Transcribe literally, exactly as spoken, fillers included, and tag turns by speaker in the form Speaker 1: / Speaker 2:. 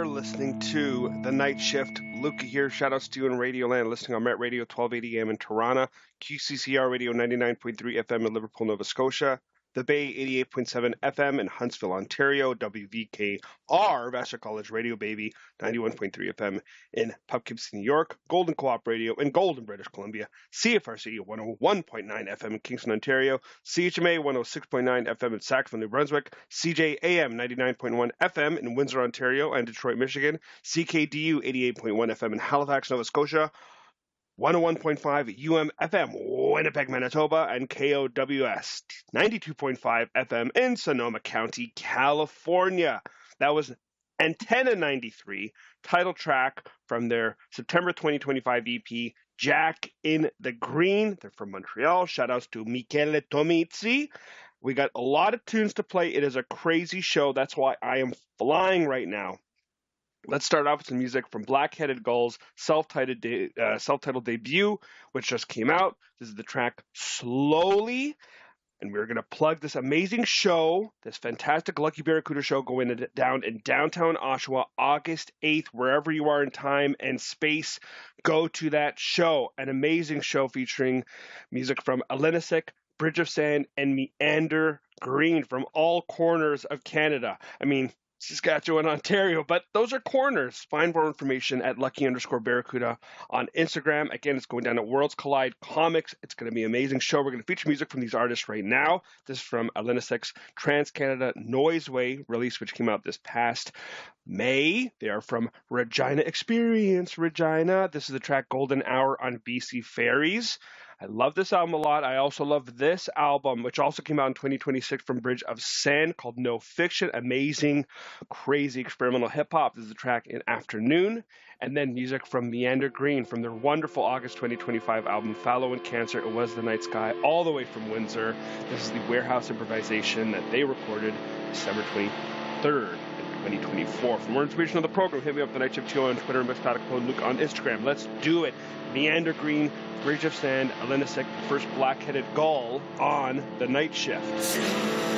Speaker 1: are listening to The Night Shift. Luca here. Shoutouts to you in Radio Land, listening on Met Radio, twelve eighty A M in Toronto, Q C C R Radio ninety-nine point three F M in Liverpool, Nova Scotia, The Bay eighty-eight point seven F M in Huntsville, Ontario, W V K R, Vassar College Radio Baby, ninety-one point three F M in Poughkeepsie, New York, Golden Co-op Radio in Golden, British Columbia, C F R C one oh one point nine F M in Kingston, Ontario, C H M A one oh six point nine F M in Sackville, New Brunswick, C J A M ninety-nine point one F M in Windsor, Ontario, and Detroit, Michigan, C K D U eighty-eight point one F M in Halifax, Nova Scotia, one oh one point five U M F M, Winnipeg, Manitoba, and K O W S ninety-two point five F M in Sonoma County, California. That was Antenna ninety-three, title track from their September twenty twenty-five E P, Jack in the Green. They're from Montreal. Shoutouts to Michele Tomizzi. We got a lot of tunes to play. It is a crazy show. That's why I am flying right now. Let's start off with some music from Black-Headed Gull's self-titled, de- uh, self-titled debut, which just came out. This is the track Slowly, and we're going to plug this amazing show, this fantastic Lucky Barracuda show going down in downtown Oshawa, August eighth, wherever you are in time and space. Go to that show. An amazing show featuring music from Alenisik, Bridge of Sand, and Meander Green from all corners of Canada. I mean, Saskatchewan, Ontario, but those are corners. Find more information at Lucky underscore Barracuda on Instagram. Again, it's going down at Worlds Collide Comics. It's going to be an amazing show. We're going to feature music from these artists right now. This is from Alenisic's Trans-Canada Noiseway release, which came out this past May. They are from Regina Experience, Regina. This is the track Golden Hour on B C Ferries. I love this album a lot. I also love this album, which also came out in twenty twenty-six from Bridge of Sand, called No Fiction. Amazing, crazy experimental hip-hop. This is the track In Afternoon. And then music from Meander Green from their wonderful August twenty twenty-five album, Fallow and Cancer, It Was the Night Sky, all the way from Windsor. This is the warehouse improvisation that they recorded December twenty-third. twenty twenty-four. For more information on the program, hit me up the Night Shift Show on Twitter and Mixpatic Code Luke on Instagram. Let's do it. Meander Green, Bridge of Sand, Alenisik, first Black-Headed Gull on The Night Shift.